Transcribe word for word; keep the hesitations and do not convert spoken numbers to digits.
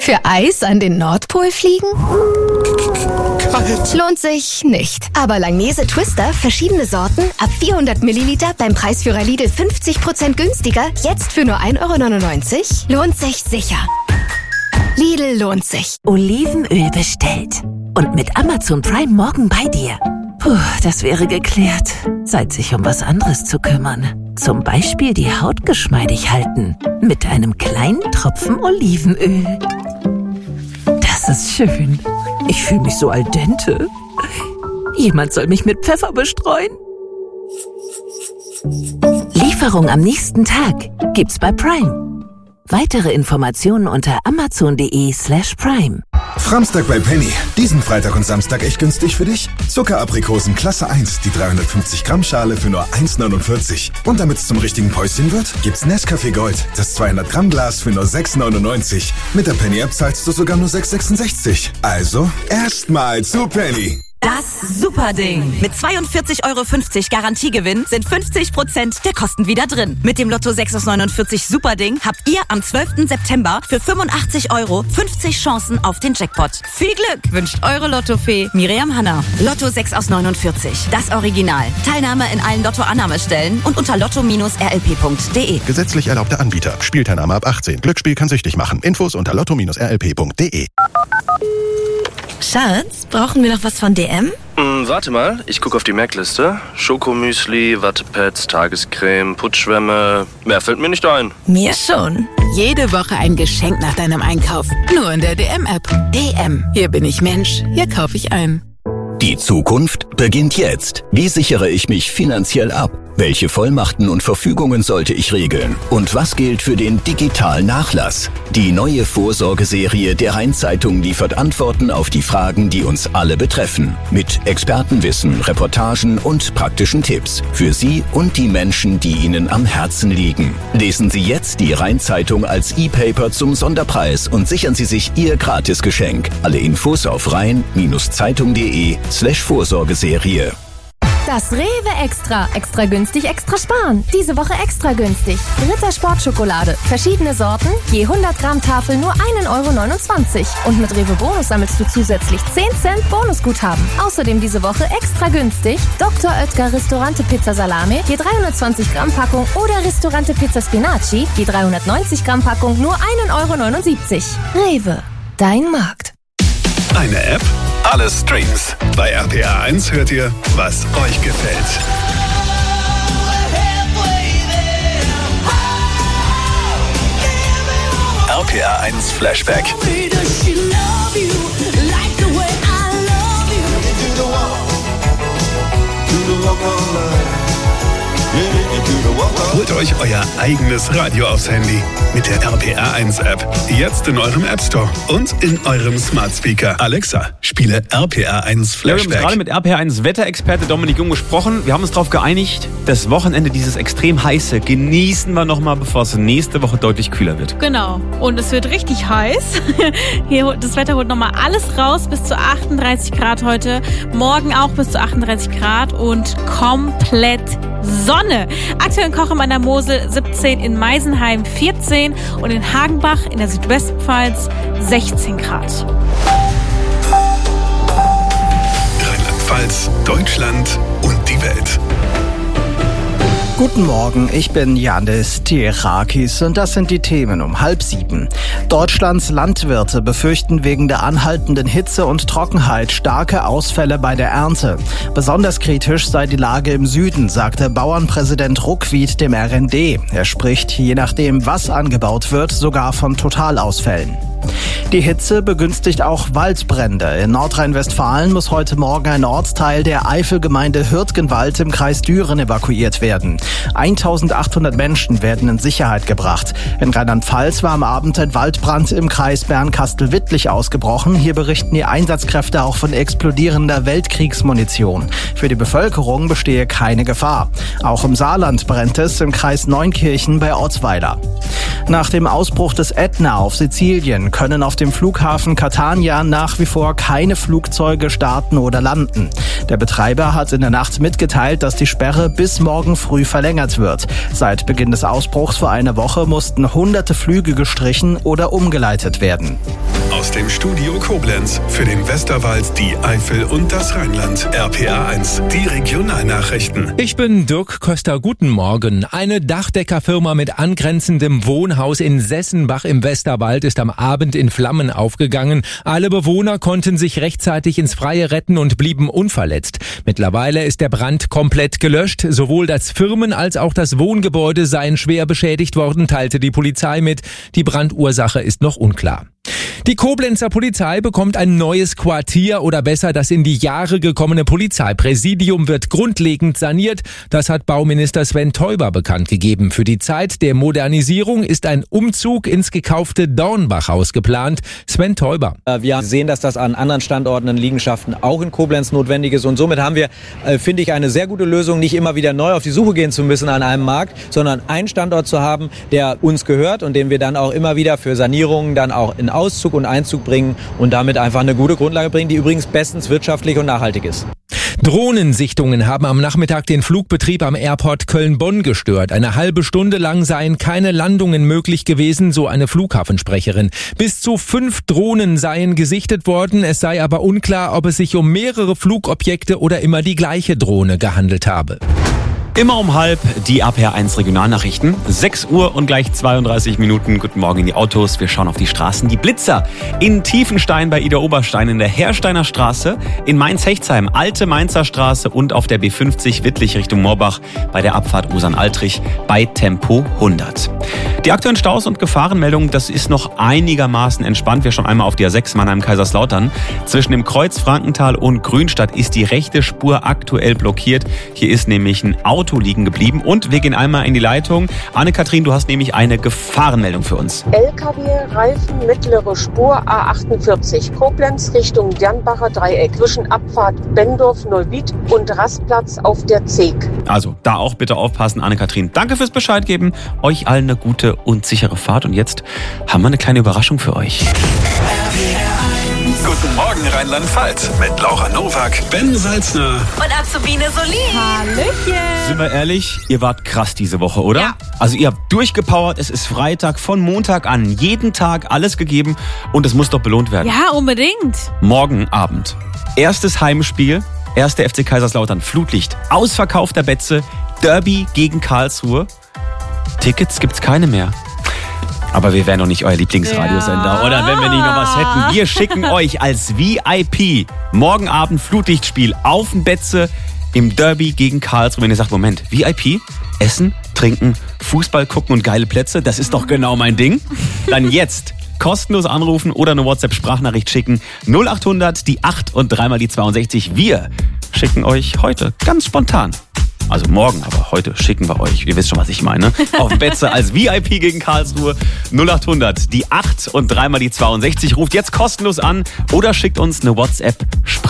Für Eis an den Nordpol fliegen? Kalt. Lohnt sich nicht. Aber Langnese Twister, verschiedene Sorten, ab vierhundert Milliliter beim Preisführer Lidl fünfzig Prozent günstiger, jetzt für nur ein Euro neunundneunzig, lohnt sich sicher. Lidl lohnt sich. Olivenöl bestellt. Und mit Amazon Prime morgen bei dir. Puh, das wäre geklärt. Zeit, sich um was anderes zu kümmern. Zum Beispiel die Haut geschmeidig halten. Mit einem kleinen Tropfen Olivenöl. Das ist schön. Ich fühle mich so al dente. Jemand soll mich mit Pfeffer bestreuen. Lieferung am nächsten Tag gibt's bei Prime. Weitere Informationen unter amazon.de slash prime. Framstag bei Penny. Diesen Freitag und Samstag echt günstig für dich. Zuckeraprikosen Klasse eins, die dreihundertfünfzig Gramm Schale für nur eins neunundvierzig. Und damit es zum richtigen Päuschen wird, gibt's Nescafé Gold, das zweihundert Gramm Glas für nur sechs neunundneunzig. Mit der Penny App zahlst du sogar nur sechs sechsundsechzig. Also erstmal zu Penny. Das Superding. Mit zweiundvierzig Euro fünfzig Garantiegewinn sind fünfzig Prozent der Kosten wieder drin. Mit dem Lotto sechs aus neunundvierzig Superding habt ihr am zwölften September für fünfundachtzig Euro fünfzig Chancen auf den Jackpot. Viel Glück wünscht eure Lottofee Miriam Hanna. Lotto sechs aus neunundvierzig. Das Original. Teilnahme in allen Lotto-Annahmestellen und unter lotto Bindestrich r l p punkt d e. Gesetzlich erlaubter Anbieter. Spielteilnahme ab achtzehn. Glücksspiel kann süchtig machen. Infos unter lotto Bindestrich r l p punkt d e. Schatz, brauchen wir noch was von D M? Hm, warte mal, ich gucke auf die Merkliste. Schokomüsli, Wattepads, Tagescreme, Putzschwämme. Mehr fällt mir nicht ein. Mir schon. Jede Woche ein Geschenk nach deinem Einkauf. Nur in der D M-App. D M. Hier bin ich Mensch. Hier kaufe ich ein. Die Zukunft beginnt jetzt. Wie sichere ich mich finanziell ab? Welche Vollmachten und Verfügungen sollte ich regeln? Und was gilt für den digitalen Nachlass? Die neue Vorsorgeserie der Rhein-Zeitung liefert Antworten auf die Fragen, die uns alle betreffen. Mit Expertenwissen, Reportagen und praktischen Tipps. Für Sie und die Menschen, die Ihnen am Herzen liegen. Lesen Sie jetzt die Rhein-Zeitung als E-Paper zum Sonderpreis und sichern Sie sich Ihr Gratisgeschenk. Alle Infos auf rhein-zeitung.de slash Vorsorgeserie. Das Rewe Extra. Extra günstig, extra sparen. Diese Woche extra günstig. Ritter Sportschokolade. Verschiedene Sorten. Je hundert Gramm Tafel nur ein Euro neunundzwanzig. Und mit Rewe Bonus sammelst du zusätzlich zehn Cent Bonusguthaben. Außerdem diese Woche extra günstig. Doktor Oetker Ristorante Pizza Salame. Je dreihundertzwanzig Gramm Packung. Oder Ristorante Pizza Spinaci. Je dreihundertneunzig Gramm Packung nur ein Euro neunundsiebzig. Rewe. Dein Markt. Eine App? Alle Streams. Bei R P R eins hört ihr, was euch gefällt. R P R eins Flashback. Holt euch euer eigenes Radio aufs Handy mit der R P R eins App. Jetzt in eurem App Store und in eurem Smart Speaker. Alexa, spiele R P R eins Flashback. Ja, wir haben gerade mit R P R eins Wetterexperte Dominik Jung gesprochen. Wir haben uns darauf geeinigt, das Wochenende, dieses extrem heiße, genießen wir nochmal, bevor es nächste Woche deutlich kühler wird. Genau. Und es wird richtig heiß. Hier, das Wetter holt nochmal alles raus. Bis zu achtunddreißig Grad heute. Morgen auch bis zu achtunddreißig Grad und komplett Sonne. Aktuell in Kochem an der Mosel siebzehn, in Meisenheim vierzehn und in Hagenbach in der Südwestpfalz sechzehn Grad. Rheinland-Pfalz, Deutschland und die Welt. Guten Morgen, ich bin Yannis Tirakis und das sind die Themen um halb sieben. Deutschlands Landwirte befürchten wegen der anhaltenden Hitze und Trockenheit starke Ausfälle bei der Ernte. Besonders kritisch sei die Lage im Süden, sagte Bauernpräsident Ruckwied dem R N D. Er spricht, je nachdem was angebaut wird, sogar von Totalausfällen. Die Hitze begünstigt auch Waldbrände. In Nordrhein-Westfalen muss heute Morgen ein Ortsteil der Eifelgemeinde Hürtgenwald im Kreis Düren evakuiert werden. eintausendachthundert Menschen werden in Sicherheit gebracht. In Rheinland-Pfalz war am Abend ein Waldbrand im Kreis Bernkastel-Wittlich ausgebrochen. Hier berichten die Einsatzkräfte auch von explodierender Weltkriegsmunition. Für die Bevölkerung bestehe keine Gefahr. Auch im Saarland brennt es im Kreis Neunkirchen bei Ortsweiler. Nach dem Ausbruch des Ätna auf Sizilien können auf dem Flughafen Catania nach wie vor keine Flugzeuge starten oder landen. Der Betreiber hat in der Nacht mitgeteilt, dass die Sperre bis morgen früh verlängert wird. Seit Beginn des Ausbruchs vor einer Woche mussten hunderte Flüge gestrichen oder umgeleitet werden. Aus dem Studio Koblenz für den Westerwald, die Eifel und das Rheinland. R P R eins, die Regionalnachrichten. Ich bin Dirk Köster, guten Morgen. Eine Dachdeckerfirma mit angrenzendem Wohnhaus in Sessenbach im Westerwald ist am Abend in Flammen aufgegangen. Alle Bewohner konnten sich rechtzeitig ins Freie retten und blieben unverletzt. Mittlerweile ist der Brand komplett gelöscht. Sowohl das Firmen- als auch das Wohngebäude seien schwer beschädigt worden, teilte die Polizei mit. Die Brandursache ist noch unklar. Die Koblenzer Polizei bekommt ein neues Quartier oder besser das in die Jahre gekommene Polizeipräsidium wird grundlegend saniert. Das hat Bauminister Sven Teuber bekannt gegeben. Für die Zeit der Modernisierung ist ein Umzug ins gekaufte Dornbachhaus geplant. Sven Teuber. Wir sehen, dass das an anderen Standorten und Liegenschaften auch in Koblenz notwendig ist und somit haben wir, äh, finde ich, eine sehr gute Lösung, nicht immer wieder neu auf die Suche gehen zu müssen an einem Markt, sondern einen Standort zu haben, der uns gehört und den wir dann auch immer wieder für Sanierungen dann auch in Auszug und Einzug bringen und damit einfach eine gute Grundlage bringen, die übrigens bestens wirtschaftlich und nachhaltig ist. Drohnensichtungen haben am Nachmittag den Flugbetrieb am Airport Köln-Bonn gestört. Eine halbe Stunde lang seien keine Landungen möglich gewesen, so eine Flughafensprecherin. Bis zu fünf Drohnen seien gesichtet worden. Es sei aber unklar, ob es sich um mehrere Flugobjekte oder immer die gleiche Drohne gehandelt habe. Immer um halb die R P R eins Regionalnachrichten. sechs Uhr und gleich zweiunddreißig Minuten. Guten Morgen in die Autos. Wir schauen auf die Straßen. Die Blitzer in Tiefenstein bei Ida Oberstein, in der Hersteiner Straße, in Mainz-Hechtsheim, Alte Mainzer Straße und auf der B fünfzig Wittlich Richtung Moorbach bei der Abfahrt Usan-Altrich bei Tempo hundert. Die aktuellen Staus und Gefahrenmeldungen, das ist noch einigermaßen entspannt. Wir schauen einmal auf die A sechs Mannheim-Kaiserslautern. Zwischen dem Kreuz Frankenthal und Grünstadt ist die rechte Spur aktuell blockiert. Hier ist nämlich ein Auto liegen geblieben und wir gehen einmal in die Leitung. Anne-Kathrin, du hast nämlich eine Gefahrenmeldung für uns. L K W-Reifen, mittlere Spur A achtundvierzig, Koblenz Richtung Dernbacher Dreieck, zwischen Abfahrt Bendorf-Neuwied und Rastplatz auf der Zeeg. Also da auch bitte aufpassen, Anne-Kathrin. Danke fürs Bescheid geben. Euch allen eine gute und sichere Fahrt und jetzt haben wir eine kleine Überraschung für euch. Guten Morgen Rheinland-Pfalz mit Laura Nowak, Ben Salzner und Azubine Solin. Hallöchen. Sind wir ehrlich, ihr wart krass diese Woche, oder? Ja. Also ihr habt durchgepowert, es ist Freitag, von Montag an, jeden Tag alles gegeben und es muss doch belohnt werden. Ja, unbedingt. Morgen Abend, erstes Heimspiel, erster F C Kaiserslautern, Flutlicht, ausverkaufter Betze, Derby gegen Karlsruhe. Tickets gibt's keine mehr. Aber wir wären doch nicht euer Lieblingsradiosender, ja. Oder wenn wir nicht noch was hätten. Wir schicken euch als V I P morgen Abend Flutlichtspiel auf den Betze im Derby gegen Karlsruhe. Wenn ihr sagt, Moment, V I P, Essen, Trinken, Fußball gucken und geile Plätze, das ist doch genau mein Ding. Dann jetzt kostenlos anrufen oder eine WhatsApp-Sprachnachricht schicken. null acht hundert, die acht und dreimal die zweiundsechzig. Wir schicken euch heute ganz spontan. Also morgen, aber heute schicken wir euch, ihr wisst schon, was ich meine, auf Betze als V I P gegen Karlsruhe. null acht hundert, die acht und dreimal die zweiundsechzig. Ruft jetzt kostenlos an oder schickt uns eine WhatsApp-Sprachnachricht.